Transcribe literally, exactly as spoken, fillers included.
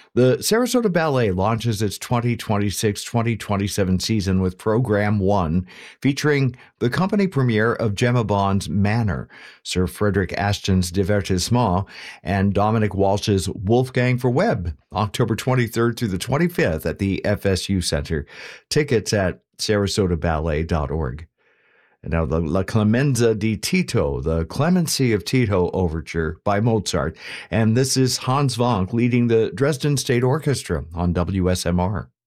The Sarasota Ballet launches its twenty twenty-six twenty twenty-seven season with Program One, featuring the company premiere of Gemma Bond's Manor, Sir Frederick Ashton's Divertissement, and Dominic Walsh's Wolfgang for Webb, October twenty-third through the twenty-fifth at the F S U Center. Tickets at sarasota ballet dot org. And now the La Clemenza di Tito, the Clemency of Tito Overture by Mozart. And this is Hans Vonk leading the Dresden State Orchestra on W S M R.